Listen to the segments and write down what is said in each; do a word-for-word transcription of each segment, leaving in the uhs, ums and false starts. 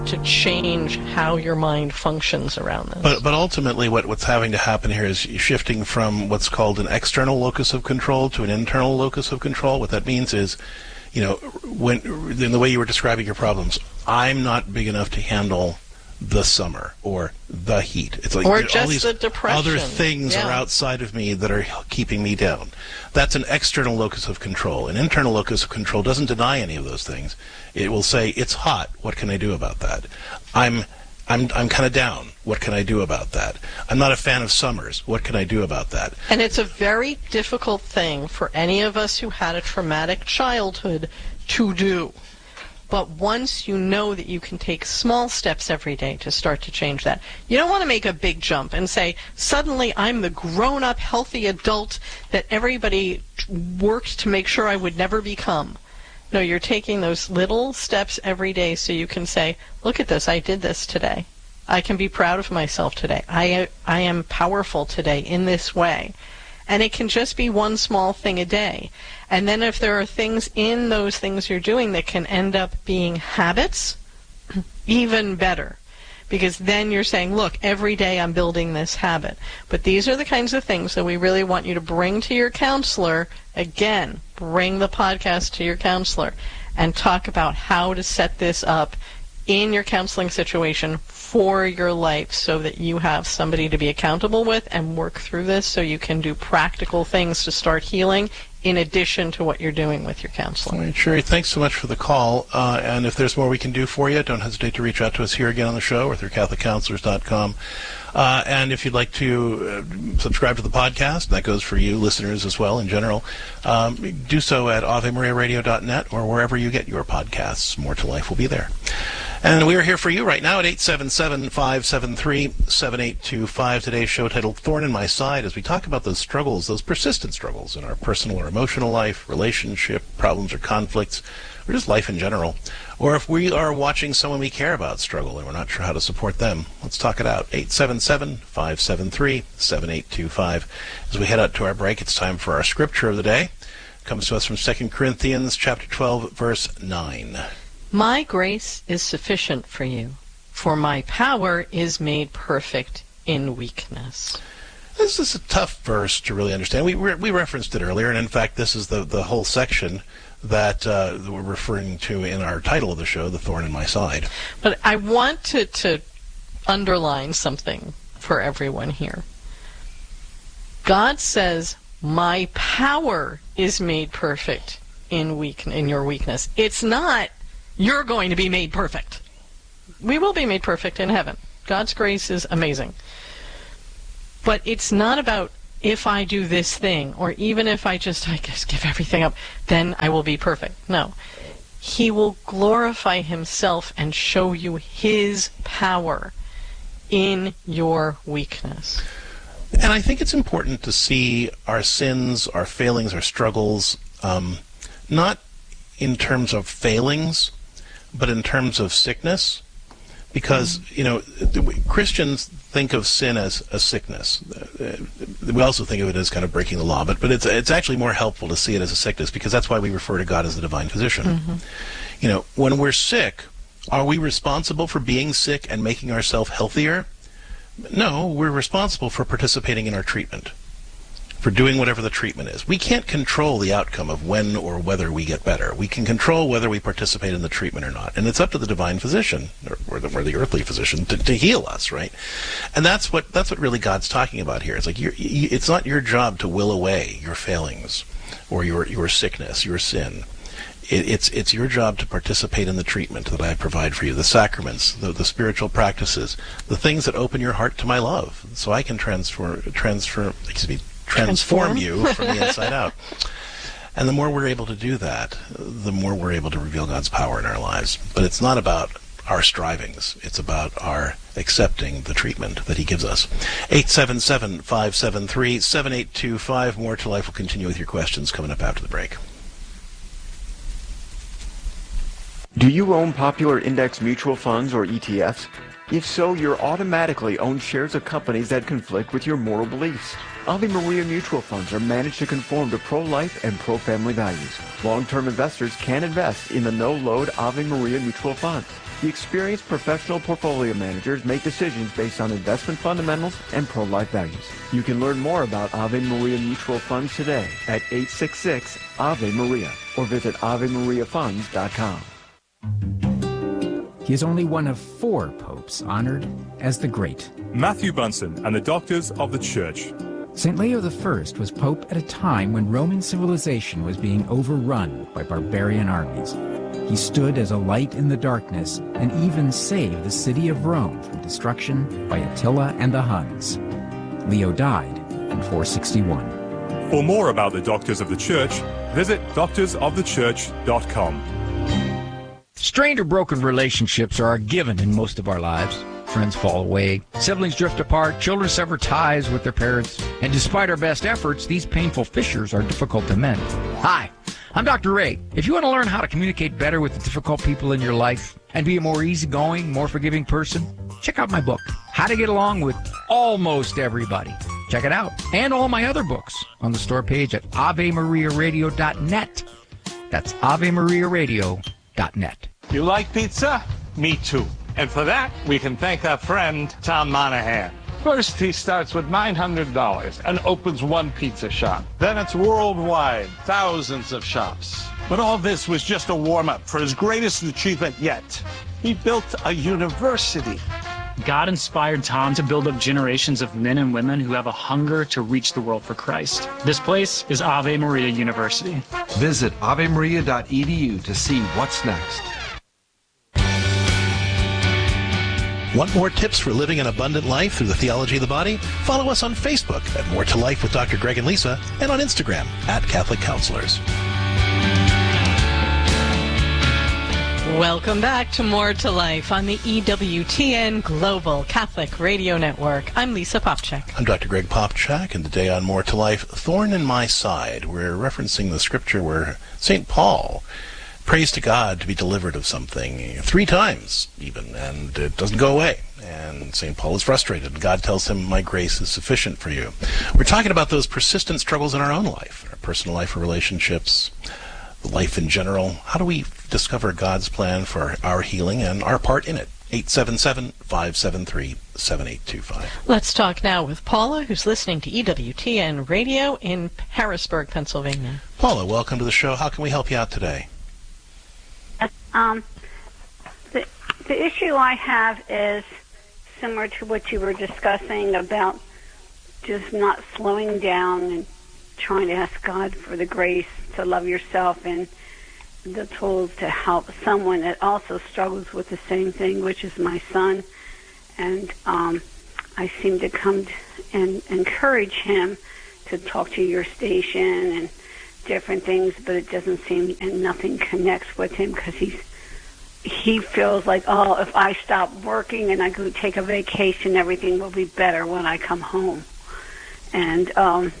to change how your mind functions around this. But but ultimately what, what's having to happen here is shifting from what's called an external locus of control to an internal locus of control. What that means is, you know, when in the way you were describing your problems, I'm not big enough to handle the summer or the heat. It's like or just all these the depression. Other things yeah. are outside of me that are keeping me down. That's an external locus of control. An internal locus of control doesn't deny any of those things. It will say, it's hot. What can I do about that? I'm I'm I'm kind of down. What can I do about that? I'm not a fan of summers. What can I do about that? And it's a very difficult thing for any of us who had a traumatic childhood to do. But once you know that you can take small steps every day to start to change that, you don't want to make a big jump and say, suddenly I'm the grown-up, healthy adult that everybody worked to make sure I would never become. No, you're taking those little steps every day so you can say, look at this, I did this today. I can be proud of myself today. I, I am powerful today in this way. And it can just be one small thing a day. And then if there are things in those things you're doing that can end up being habits, even better. Because then you're saying, look, every day I'm building this habit. But these are the kinds of things that we really want you to bring to your counselor. Again, bring the podcast to your counselor and talk about how to set this up in your counseling situation for your life so that you have somebody to be accountable with and work through this so you can do practical things to start healing in addition to what you're doing with your counseling. All right, Sherry, thanks so much for the call. Uh, and if there's more we can do for you, don't hesitate to reach out to us here again on the show or through Catholic Counselors dot com. Uh, and if you'd like to uh, subscribe to the podcast, that goes for you listeners as well in general, um, do so at ave maria radio dot net or wherever you get your podcasts. More to Life will be there. And we are here for you right now at eight seven seven, five seven three, seven eight two five. Today's show titled Thorn in My Side, as we talk about those struggles, those persistent struggles in our personal or emotional life, relationship problems or conflicts, or just life in general. Or if we are watching someone we care about struggle and we're not sure how to support them, let's talk it out. eight seven seven, five seven three, seven eight two five. As we head out to our break, it's time for our scripture of the day. It comes to us from Second Corinthians chapter twelve, verse nine. My grace is sufficient for you, for my power is made perfect in weakness. This is a tough verse to really understand. We re- we referenced it earlier, and in fact, this is the, the whole section that uh, we're referring to in our title of the show, The Thorn in My Side. But I want to, to underline something for everyone here. God says, my power is made perfect in weak in your weakness. It's not, you're going to be made perfect. We will be made perfect in heaven. God's grace is amazing. But it's not about if I do this thing, or even if I just, I guess, give everything up, then I will be perfect. No. He will glorify himself and show you his power in your weakness. And I think it's important to see our sins, our failings, our struggles, um, not in terms of failings, but in terms of sickness. Because, you know, Christians think of sin as a sickness. We also think of it as kind of breaking the law, but but it's it's actually more helpful to see it as a sickness, because that's why we refer to God as the divine physician. Mm-hmm. You know, when we're sick, are we responsible for being sick and making ourselves healthier? No, we're responsible for participating in our treatment, for doing whatever the treatment is. We can't control the outcome of when or whether we get better. We can control whether we participate in the treatment or not. And it's up to the divine physician, or, or, the, or the earthly physician, to, to heal us, right? And that's what that's what really God's talking about here. It's like you're, you, it's not your job to will away your failings or your your sickness, your sin. It, it's it's your job to participate in the treatment that I provide for you, the sacraments, the, the spiritual practices, the things that open your heart to my love, so I can transfer transfer excuse me. transform you from the inside out. And the more we're able to do that, the more we're able to reveal God's power in our lives. But it's not about our strivings. It's about our accepting the treatment that he gives us. eight seven seven, five seven three, seven eight two five. More to Life will continue with your questions coming up after the break. Do you own popular index mutual funds or E T Fs? If so, you're automatically own shares of companies that conflict with your moral beliefs. Ave Maria mutual funds are managed to conform to pro-life and pro-family values. Long-term investors can invest in the no-load Ave Maria mutual funds. The experienced professional portfolio managers make decisions based on investment fundamentals and pro-life values. You can learn more about Ave Maria mutual funds today at eight six six Ave Maria or visit ave maria funds dot com. He is only one of four popes honored as the Great. Matthew Bunson and the Doctors of the Church. Saint Leo the First was pope at a time when Roman civilization was being overrun by barbarian armies. He stood as a light in the darkness and even saved the city of Rome from destruction by Attila and the Huns. Leo died in four sixty-one. For more about the Doctors of the Church, visit doctors of the church dot com. Strained or broken relationships are a given in most of our lives. Friends fall away, siblings drift apart, children sever ties with their parents, and despite our best efforts, these painful fissures are difficult to mend. Hi, I'm Doctor Ray. If you want to learn how to communicate better with the difficult people in your life and be a more easygoing, more forgiving person, check out my book, How to Get Along with Almost Everybody. Check it out, and all my other books on the store page at ave maria radio dot net. That's ave maria radio dot net. You like pizza? Me too. And for that, we can thank our friend, Tom Monahan. First, he starts with nine hundred dollars and opens one pizza shop. Then it's worldwide, thousands of shops. But all this was just a warm-up for his greatest achievement yet. He built a university. God inspired Tom to build up generations of men and women who have a hunger to reach the world for Christ. This place is Ave Maria University. Visit ave maria dot e d u to see what's next. Want more tips for living an abundant life through the theology of the body? Follow us on Facebook at More to Life with Doctor Greg and Lisa, and on Instagram at Catholic Counselors. Welcome back to More to Life on the E W T N Global Catholic Radio Network. I'm Lisa Popchak. I'm Doctor Greg Popchak, and today on More to Life, Thorn in My Side, we're referencing the scripture where Saint Paul prays to God to be delivered of something three times even, and it doesn't go away. And Saint Paul is frustrated. God tells him, my grace is sufficient for you. We're talking about those persistent struggles in our own life, our personal life or relationships, life in general. How do we discover God's plan for our healing and our part in it? eight seven seven, five seven three, seven eight two five. Let's talk now with Paula, who's listening to E W T N Radio in Harrisburg, Pennsylvania. Paula, welcome to the show. How can we help you out today? Um, the, the issue I have is similar to what you were discussing about just not slowing down and trying to ask God for the grace to love yourself and the tools to help someone that also struggles with the same thing, which is my son. And um, I seem to come to and encourage him to talk to your station and different things, but it doesn't seem, and nothing connects with him because he's he feels like, oh, if I stop working and I go take a vacation, everything will be better when I come home. And um,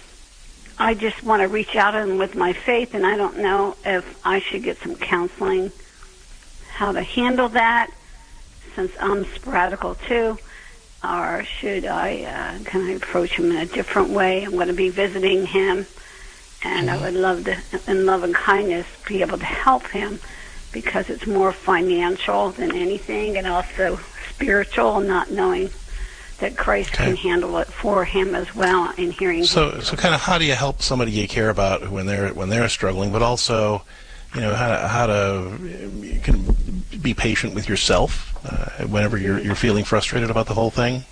I just want to reach out to him with my faith, and I don't know if I should get some counseling, how to handle that, since I'm sporadical too, or should I, uh, can I approach him in a different way? I'm going to be visiting him, and I would love to, in love and kindness, be able to help him, because it's more financial than anything, and also spiritual, not knowing that Christ okay. can handle it for him as well, and hearing. So, him. so kind of, how do you help somebody you care about when they're when they're struggling, but also, you know, how to, how to you can be patient with yourself uh, whenever you're you're feeling frustrated about the whole thing.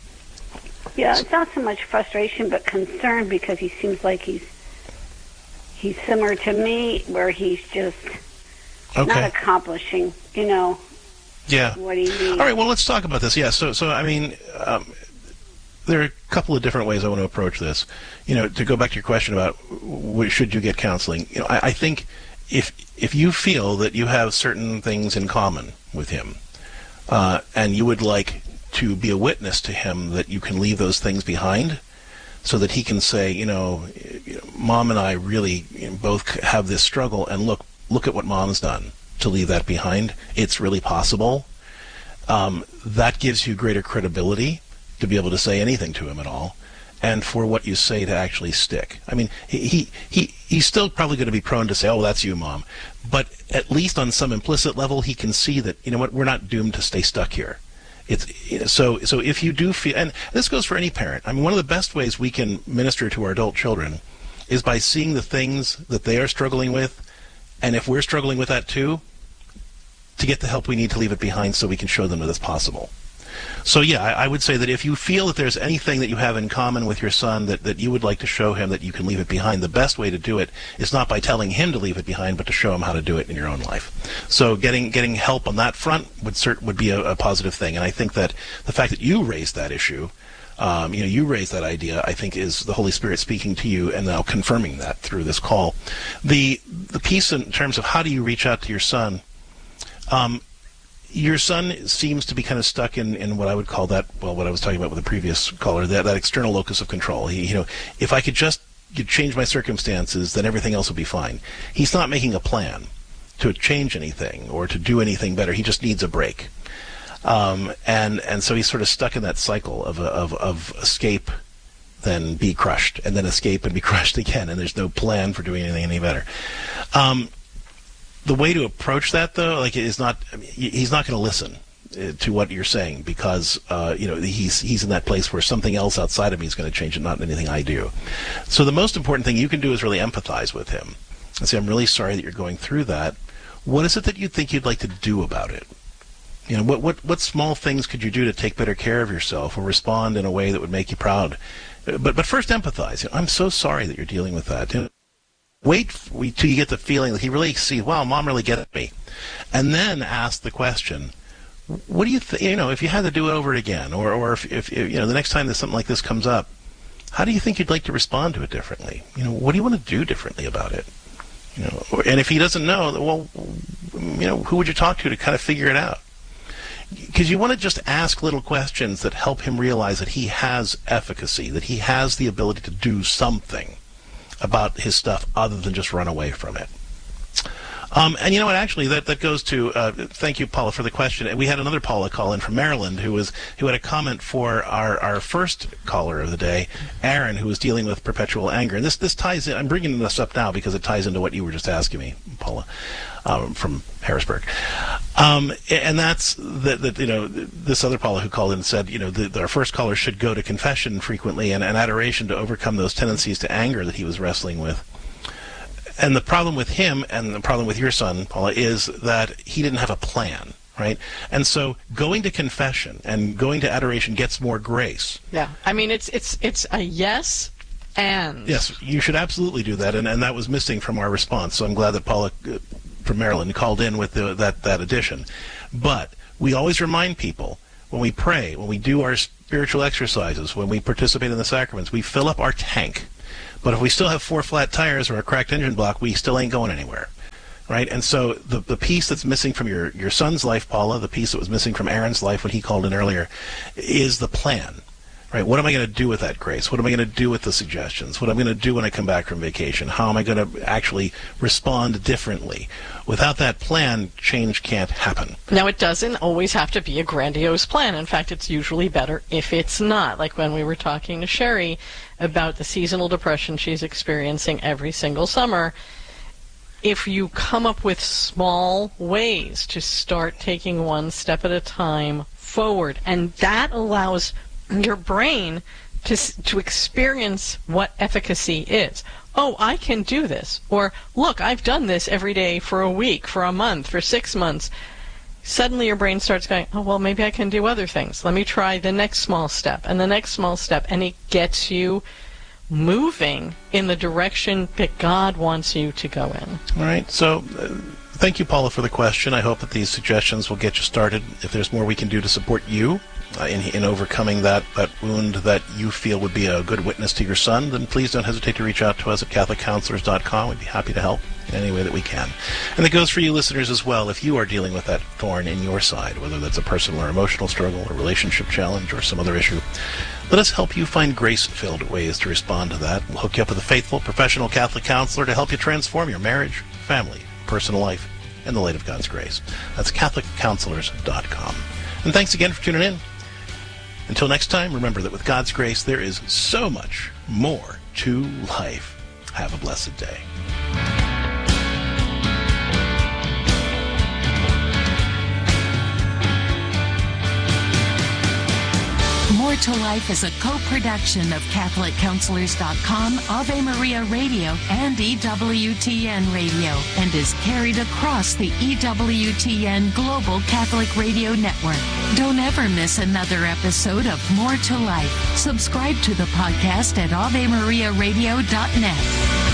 Yeah, it's not so much frustration, but concern, because he seems like he's he's similar to me, where he's just. Okay. Not accomplishing, you know, yeah. what he needs. All right, well, let's talk about this. Yeah, so, so I mean, um, there are a couple of different ways I want to approach this. You know, to go back to your question about w- should you get counseling, you know, I, I think if if you feel that you have certain things in common with him, uh, and you would like to be a witness to him that you can leave those things behind, so that he can say, you know, Mom and I really you know, both have this struggle, and look, Look at what Mom's done to leave that behind. It's really possible. um, that gives you greater credibility to be able to say anything to him at all, and for what you say to actually stick. I mean, he, he, he he's still probably going to be prone to say, oh, that's you, Mom. But at least on some implicit level, he can see that, you know what, we're not doomed to stay stuck here. It's, so, so if you do feel, and this goes for any parent, I mean, one of the best ways we can minister to our adult children is by seeing the things that they are struggling with, and if we're struggling with that too, to get the help we need to leave it behind so we can show them that it's possible. So yeah, I, I would say that if you feel that there's anything that you have in common with your son that, that you would like to show him that you can leave it behind, the best way to do it is not by telling him to leave it behind, but to show him how to do it in your own life. So getting getting help on that front would cert, would be a, a positive thing. And I think that the fact that you raised that issue, um, you know, you raised that idea, I think is the Holy Spirit speaking to you and now confirming that through this call. The the piece in terms of how do you reach out to your son, um, your son seems to be kind of stuck in, in what I would call that, well, what I was talking about with the previous caller, that, that external locus of control. He, you know, if I could just change my circumstances, then everything else would be fine. He's not making a plan to change anything or to do anything better. He just needs a break. Um, and, and so he's sort of stuck in that cycle of, of, of escape, then be crushed, and then escape and be crushed again, and there's no plan for doing anything any better. Um, The way to approach that, though, like, is not. I mean, he's not going to listen to what you're saying because, uh, you know, he's he's in that place where something else outside of me is going to change it, not anything I do. So the most important thing you can do is really empathize with him and say, "I'm really sorry that you're going through that. What is it that you think you'd like to do about it? You know, what what what small things could you do to take better care of yourself or respond in a way that would make you proud? But but first, empathize. You know, I'm so sorry that you're dealing with that." You know, wait till you get the feeling that he really sees, wow, Mom really gets me. And then ask the question, what do you think, you know, if you had to do it over again, or, or if, if, you know, the next time that something like this comes up, how do you think you'd like to respond to it differently? You know, what do you want to do differently about it? You know, or, and if he doesn't know, well, you know, who would you talk to to kind of figure it out? Because you want to just ask little questions that help him realize that he has efficacy, that he has the ability to do something about his stuff other than just run away from it. Um, and you know what, actually, that, that goes to, uh, thank you, Paula, for the question. We had another Paula call in from Maryland who was who had a comment for our, our first caller of the day, Aaron, who was dealing with perpetual anger. And this, this ties in, I'm bringing this up now because it ties into what you were just asking me, Paula, um, from Harrisburg. Um, and that's, that, that, you know, this other Paula who called in and said, you know, the, the, our first caller should go to confession frequently and, and adoration to overcome those tendencies to anger that he was wrestling with. And the problem with him and the problem with your son, Paula, is that he didn't have a plan, right? And so going to confession and going to adoration gets more grace. Yeah. I mean, it's it's it's a yes and. Yes, you should absolutely do that, and, and that was missing from our response. So I'm glad that Paula uh, from Maryland called in with the, that, that addition. But we always remind people, when we pray, when we do our spiritual exercises, when we participate in the sacraments, we fill up our tank. But if we still have four flat tires or a cracked engine block, we still ain't going anywhere, right? And so the the piece that's missing from your, your son's life, Paula, the piece that was missing from Aaron's life when he called in earlier, is the plan, right? What am I going to do with that grace? What am I going to do with the suggestions? What am I going to do when I come back from vacation? How am I going to actually respond differently? Without that plan, change can't happen. Now, it doesn't always have to be a grandiose plan. In fact, it's usually better if it's not. Like when we were talking to Sherry about the seasonal depression she's experiencing every single summer, if you come up with small ways to start taking one step at a time forward, and that allows your brain to to experience what efficacy is. Oh, I can do this. Or, look, I've done this every day for a week, for a month, for six months. Suddenly your brain starts going, oh, well, maybe I can do other things. Let me try the next small step and the next small step. And it gets you moving in the direction that God wants you to go in. All right. So uh, thank you, Paula, for the question. I hope that these suggestions will get you started. If there's more we can do to support you uh, in, in overcoming that, that wound that you feel would be a good witness to your son, then please don't hesitate to reach out to us at Catholic Counselors dot com. We'd be happy to help in any way that we can. And it goes for you listeners as well. If you are dealing with that thorn in your side, whether that's a personal or emotional struggle, a relationship challenge, or some other issue, let us help you find grace-filled ways to respond to that. We'll hook you up with a faithful, professional Catholic counselor to help you transform your marriage, family, personal life, in the light of God's grace. That's Catholic Counselors dot com. And thanks again for tuning in. Until next time, remember that with God's grace, there is so much more to life. Have a blessed day. More to Life is a co-production of Catholic Counselors dot com, Ave Maria Radio, and E W T N Radio, and is carried across the E W T N Global Catholic Radio Network. Don't ever miss another episode of More to Life. Subscribe to the podcast at Ave Maria Radio dot net.